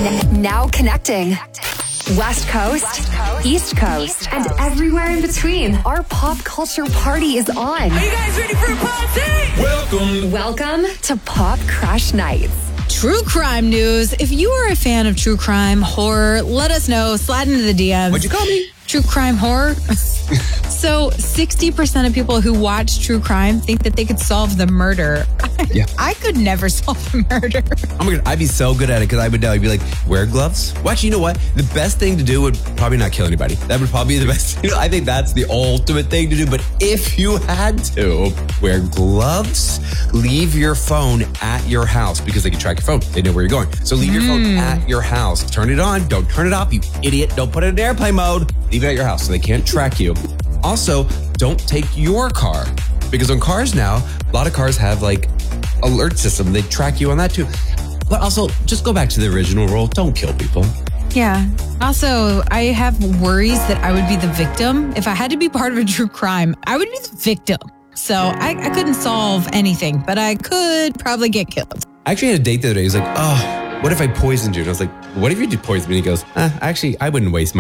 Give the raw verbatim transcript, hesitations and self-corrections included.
N- now connecting. West Coast, East Coast, and everywhere in between. Our pop culture party is on. Are you guys ready for a party? Welcome. Welcome to Pop Crush Nights. True crime news. If you are a fan of true crime, horror, let us know. Slide into the D Ms. What'd you call me? True crime horror. So sixty percent of people who watch true crime think that they could solve the murder. Yeah. I could never solve the murder. Oh my God, I'd be so good at it because I would know. I'd be like, wear gloves. Well, actually, you know what? The best thing to do would probably not kill anybody. That would probably be the best. You know, I think that's the ultimate thing to do. But if you had to, wear gloves, leave your phone at your house because they can track your phone. They know where you're going. So leave your phone at your house. Turn it on. Don't turn it off, you idiot. Don't put it in airplane mode. Leave it at your house so they can't track you. Also, don't take your car because on cars now, a lot of cars have like alert system. They track you on that too. But also, just go back to the original rule. Don't kill people. Yeah. Also, I have worries that I would be the victim. If I had to be part of a true crime, I would be the victim. So I, I couldn't solve anything, but I could probably get killed. I actually had a date the other day. He's like, oh, what if I poisoned you? And I was like, what if you did poison me? And he goes, uh, actually, I wouldn't waste my